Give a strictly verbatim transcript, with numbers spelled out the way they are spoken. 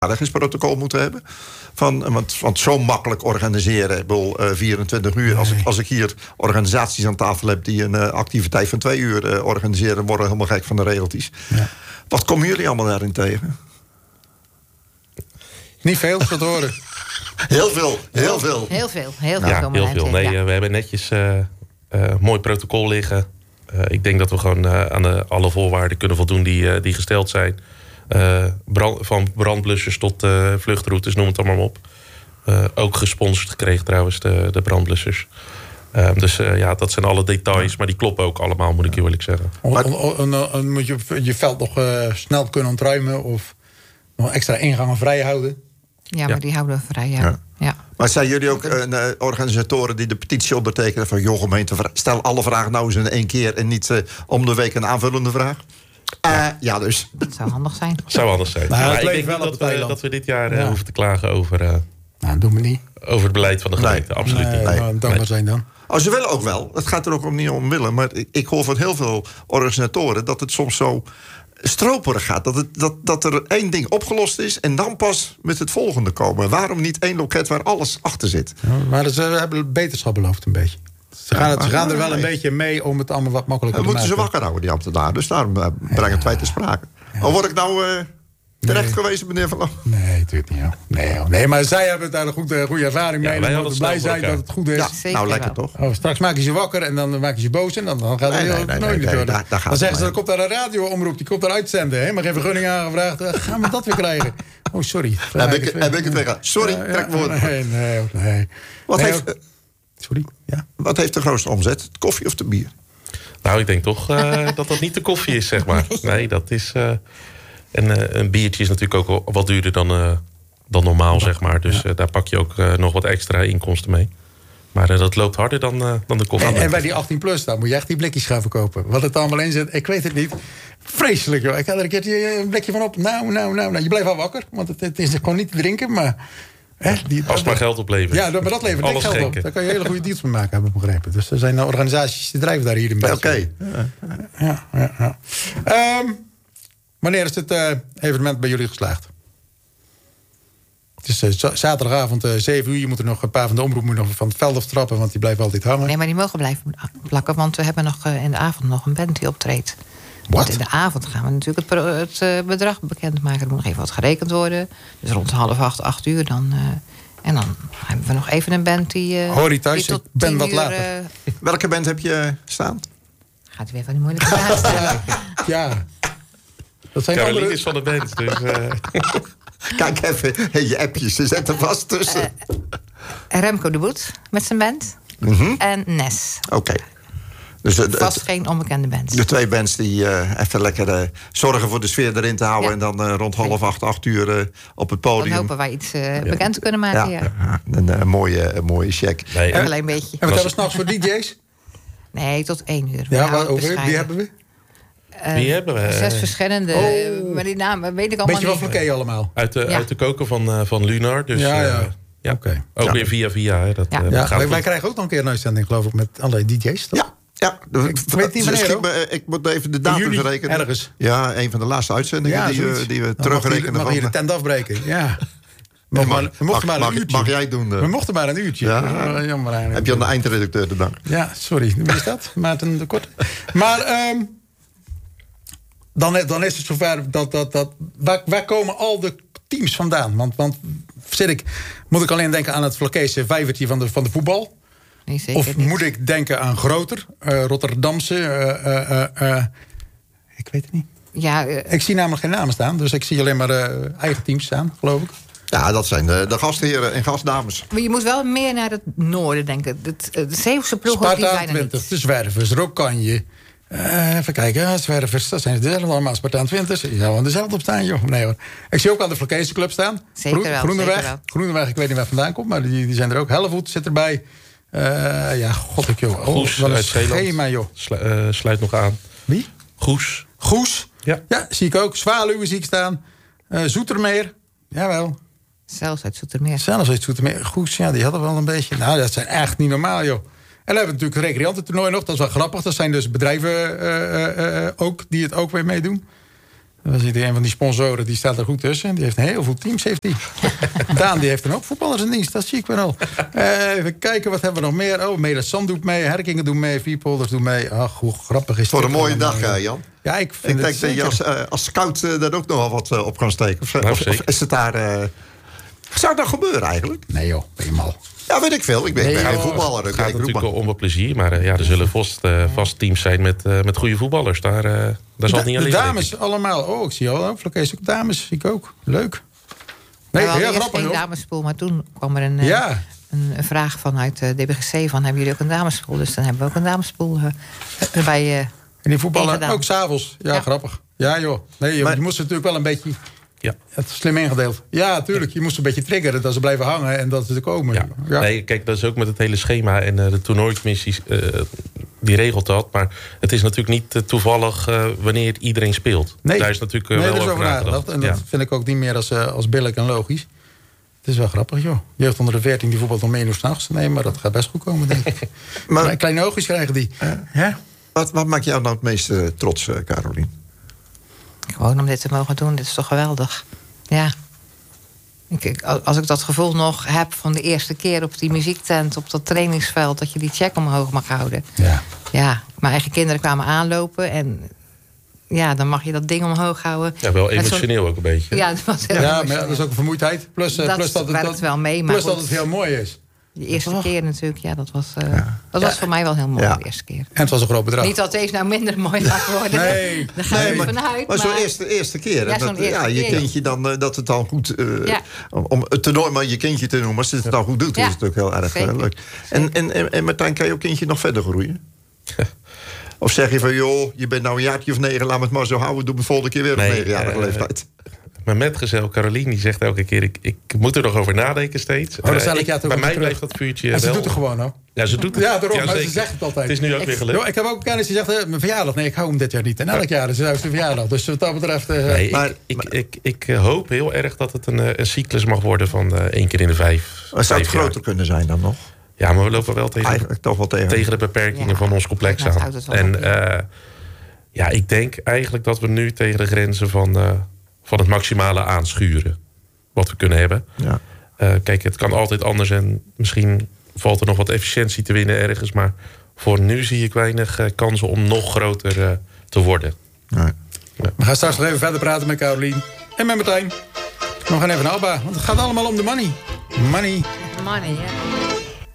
protocol moeten hebben. Van, want, want zo makkelijk organiseren, ik bedoel, uh, vierentwintig uur. Als ik, als ik hier organisaties aan tafel heb die een uh, activiteit van twee uur uh, organiseren, worden helemaal gek van de regeltjes. Ja. Wat komen jullie allemaal daarin tegen? Niet veel, dat horen. Heel veel, heel veel. Heel veel, heel veel. Ja, heel veel. Nee, ja. We hebben netjes uh, uh, mooi protocol liggen. Uh, ik denk dat we gewoon uh, aan de, alle voorwaarden kunnen voldoen die, uh, die gesteld zijn. Uh, brand, van brandblussers tot uh, vluchtroutes, noem het allemaal maar op. Uh, ook gesponsord gekregen trouwens, de, de brandblussers. Uh, dus uh, ja, dat zijn alle details, maar die kloppen ook allemaal, moet ik eerlijk zeggen. Maar, moet je je veld nog uh, snel kunnen ontruimen of nog extra ingangen vrij houden? Ja, maar ja. die houden we vrij, ja. ja. ja. Maar zijn jullie ook uh, organisatoren die de petitie ondertekenen van joh, gemeente, stel alle vragen nou eens in één keer en niet uh, om de week een aanvullende vraag? Uh, ja. ja, dus. Dat zou handig zijn. Dat zou handig zijn. Nou, maar ik denk wel dat we, dat we dit jaar uh, ja. hoeven te klagen over, uh, nou, doen we niet. over het beleid van de gemeente. Nee. Absoluut nee, niet. Nee, nou, dankbaar zijn dan. Oh, ze willen ook wel. Het gaat er ook om niet om willen. Maar ik, ik hoor van heel veel organisatoren dat het soms zo stroperig gaat. Dat, het, dat, dat er één ding opgelost is en dan pas met het volgende komen. Waarom niet één loket waar alles achter zit? Ja, maar ze hebben beterschap beloofd een beetje. Ze gaan, het, ze gaan er wel een beetje mee om het allemaal wat makkelijker te maken. Moeten ze wakker houden, die ambtenaren. Dus daarom uh, brengen ja, wij te sprake. Ja. Of word ik nou uh, terecht nee. geweest, meneer Van Loon? Nee, natuurlijk niet. Ja. Nee, nee, maar zij hebben daar een goede, goede ervaring mee. Ja, en moeten blij zijn dat het goed is. Ja, Zeker nou, lekker wel. Toch? Oh, straks maak je ze wakker en dan maak je ze boos. En dan, dan gaat het nee, heel nee, nee, nooit nee, nee, daar, daar Dan zeggen ze, dan komt daar een radioomroep. Die komt daar uitzenden. Hè? Maar geen vergunning aangevraagd. Uh, gaan we dat weer krijgen? Oh, sorry. Heb ik, heb ik het weer gehad? Sorry, uh, trek woord. Nee, nee, nee. Wat nee, heeft... Sorry, ja. Wat heeft de grootste omzet? Het koffie of de bier? Nou, ik denk toch uh, dat dat niet de koffie is, zeg maar. Nee, dat is... Uh, en uh, een biertje is natuurlijk ook wat duurder dan, uh, dan normaal, zeg maar. Dus uh, daar pak je ook uh, nog wat extra inkomsten mee. Maar uh, dat loopt harder dan, uh, dan de koffie. En, en bij die achttien plus, dan moet je echt die blikjes gaan verkopen. Wat het allemaal in zit, ik weet het niet. Vreselijk, joh. Ik had er een keertje een blikje van op. Nou, nou, nou, nou. Je blijft wel wakker, want het, het is gewoon niet te drinken, maar... Hè, die, Als het maar geld oplevert. Ja, maar dat levert niks geld schenken. op. Daar kan je hele goede deals mee maken, heb ik begrepen. Dus er zijn organisaties die drijven daar hier in beetje. Oké. Okay. Ja, ja, ja. Um, wanneer is het uh, evenement bij jullie geslaagd? Het is uh, zaterdagavond uh, zeven uur. Je moet er nog een paar van de omroep moet nog van het veld aftrappen, want die blijven altijd hangen. Nee, maar die mogen blijven plakken, want we hebben nog uh, in de avond nog een band die optreedt. Wat? In de avond gaan we natuurlijk het, het uh, bedrag bekendmaken. Er moet nog even wat gerekend worden. Dus rond half acht, acht uur dan. Uh, en dan hebben we nog even een band die... Uh, Hoor je thuis, ik ben wat uur, later. Uh, Welke band heb je staan? Gaat u weer van die moeilijke vraag stellen. Ja. Dat zijn Caroline andere... is van de band, dus... Uh... Kijk even, hey, je appjes, ze zetten vast tussen. Uh, Remco de Boet met zijn band. Mm-hmm. En Nes. Oké. Okay. Dus de, vast het, geen onbekende bands. De twee bands die uh, even lekker uh, zorgen voor de sfeer erin te houden. Ja. En dan uh, rond half acht, acht uur uh, op het podium. Dan hopen wij iets uh, bekend te kunnen maken. Ja, ja. ja. Een, een mooie, een mooie check. Nee, een klein beetje. En wat hebben we s'nachts voor D J's? Nee, tot één uur. Ja, waar, over, wie hebben we? Uh, Wie hebben we? Zes verschillende. Oh. Maar die namen weet ik allemaal Beetje niet. Beetje wel flaké allemaal. Uit de, ja. uit de koker van, uh, van Lunar. Dus, ja, ja. Uh, ja. Okay. Ook ja. weer via via. Hè, dat, ja. uh, ja. Wij, wij krijgen ook nog een keer een uitzending, geloof ik, met allerlei D J's. Toch? Ja. Ja, ik weet niet wanneer, me, ik moet even de datum verrekenen. Ergens. Ja, een van de laatste uitzendingen ja, die, we, die we terugrekenen. Mag, mag je de tent afbreken, ja. We, mag, we mochten maar een mag, uurtje. Mag jij doen? Uh. We mochten maar een uurtje. Ja. Ja, jammer eigenlijk. Heb je aan de eindredacteur te danken? Ja, sorry. Wie is dat? Maarten de Kort. Maar um, dan, dan is het zover dat... dat, dat waar, waar komen al de teams vandaan? Want, want zit ik, moet ik alleen denken aan het Vlakese vijvertje van de, van de voetbal... Nee, of niet. moet ik denken aan groter, uh, Rotterdamse... Uh, uh, uh, uh, ik weet het niet. Ja, uh, ik zie namelijk geen namen staan. Dus ik zie alleen maar uh, eigen teams staan, geloof ik. Ja, dat zijn de, de gastheren en gastdames. Maar je moet wel meer naar het noorden denken. Het, de Zeeuwse ploegen die zijn er niet. De Zwervers, Rokanje. Uh, even kijken, ja, Zwervers, dat zijn dezelfde allemaal. Spartaan twintig, je zou aan dezelfde op staan, joh. Nee hoor. Ik zie ook aan de Vlakese club staan. Zeker Groen, wel. Groeneweg, zeker wel. Groeneweg, ik weet niet waar vandaan komt, maar die, die zijn er ook. Hellevoet zit erbij. Uh, ja, god ik joh. Oh, Goes wat een uit schema, joh. Slu, uh, sluit nog aan. Wie? Goes. Goes? Ja. Ja, zie ik ook. Zwaluwen zie ik staan. Uh, Zoetermeer. Jawel. Zelfs uit Zoetermeer. Zelfs uit Zoetermeer. Goes, ja, die hadden wel een beetje. Nou, dat zijn echt niet normaal, joh. En dan hebben we natuurlijk het recreantentoernooi nog. Dat is wel grappig. Dat zijn dus bedrijven uh, uh, uh, ook die het ook weer meedoen. Dan ziet hij een van die sponsoren, die staat er goed tussen. Die heeft heel veel teams, heeft hij. Daan, die heeft een hoop voetballers in dienst. Dat zie ik wel al. Uh, even kijken, wat hebben we nog meer? Oh, Medersand doet mee, Herkingen doet mee, Vierpolders doet mee. Ach, hoe grappig is het. Voor een mooie dag, ja, Jan. Ja, ik vind ik het denk dat je als, uh, als scout uh, daar ook nog wel wat uh, op kan steken. Of, nou, of, of is het daar... Uh, zou dat gebeuren eigenlijk? Nee joh, ben je mal. Ja, weet ik veel. Ik ben, nee, ben geen voetballer. Het gaat natuurlijk om wat plezier. Maar uh, ja, er zullen vast, uh, vast teams zijn met, uh, met goede voetballers. Daar, uh, daar zal het niet aan liggen. De dames allemaal. Oh, ik zie al ook dames. Zie ik ook. Leuk. Nee, nou, heel grappig. geen damespool, maar toen kwam er een, uh, ja. een, een vraag vanuit de D B G C van hebben jullie ook een damespool? Dus dan hebben we ook een damespool uh, erbij. Uh, en die voetballen ook s'avonds. Ja, ja, grappig. Ja joh. Nee, joh, maar, je moest natuurlijk wel een beetje... Ja. Het is slim ingedeeld. Ja, natuurlijk. Je moest een beetje triggeren dat ze blijven hangen en dat ze er komen. Ja. Ja. Nee, kijk, dat is ook met het hele schema en uh, de toernooicommissies, uh, die regelt dat. Maar het is natuurlijk niet uh, toevallig uh, wanneer iedereen speelt. Nee. Daar is natuurlijk uh, nee, wel over over nagedacht. En dat ja. vind ik ook niet meer als, uh, als billig en logisch. Het is wel grappig, joh. Jeugd onder de veertien die voetbalt om één uur s'nachts. Nee, maar dat gaat best goed komen, denk ik. maar, maar kleine oogjes krijgen die. Uh, ja? Wat, wat maakt jou nou het meest uh, trots, uh, Carolien? Gewoon om dit te mogen doen, dit is toch geweldig. Ja. Ik, als ik dat gevoel nog heb van de eerste keer op die muziektent, op dat trainingsveld, dat je die check omhoog mag houden. Ja. Ja, mijn eigen kinderen kwamen aanlopen en ja, dan mag je dat ding omhoog houden. Ja, wel emotioneel ook een beetje. Ja, dat was heel ja maar ja, dat is ook een vermoeidheid. Plus dat, plus dat, het, dat, wel mee, maar plus goed, dat het heel mooi is. De eerste oh. keer natuurlijk, ja, dat was, uh, ja. dat was ja. voor mij wel heel mooi, ja. de eerste keer. En het was een groot bedrag. Niet dat deze nou minder mooi mag worden. nee. Daar ga je nee, niet maar, vanuit. Maar, maar zo'n eerste, eerste keer. Ja, dat, eerste ja, je keer, kindje dan, uh, dat het dan goed... Uh, ja. Om het toernooi maar je kindje te noemen, als het het dan goed doet, ja. is het ook heel erg uh, leuk. En, en, en, en Martijn, kan je ook kindje nog verder groeien? Of zeg je van, joh, je bent nou een jaartje of negen, laat me het maar zo houden, doe me volgende keer weer op nee, negenjarige uh, leeftijd. Mijn metgezel Carolien die zegt elke keer, ik, ik moet er nog over nadenken steeds. Oh, uh, ik, ja, bij mij blijft dat vuurtje en ze wel. doet het gewoon, hoor. Ja, ze doet het. Ja, daarom, ja, maar ze zegt het altijd. Het is nu ook ik, weer gelukt. Joh, ik heb ook een kennis die zegt, uh, mijn verjaardag, nee, ik hou hem dit jaar niet. En elk jaar is het juist de verjaardag. Dus wat dat betreft... Uh, nee, maar, ik, ik, ik, ik, ik hoop heel erg dat het een, een cyclus mag worden van uh, één keer in de vijf. Maar zou het groter jaar. kunnen zijn dan nog? Ja, maar we lopen wel tegen, Eigenlijk toch wel tegen. tegen de beperkingen ja, van ons complex aan. En uh, ja, ik denk eigenlijk dat we nu tegen de grenzen van, uh, van het maximale aanschuren. Wat we kunnen hebben. Ja. Uh, kijk, het kan altijd anders en misschien valt er nog wat efficiëntie te winnen ergens. Maar voor nu zie ik weinig uh, kansen om nog groter uh, te worden. Nee. Ja. We gaan straks nog even verder praten met Carolien en met Martijn. We gaan even naar Alba, want het gaat allemaal om de money. Money. Money, ja.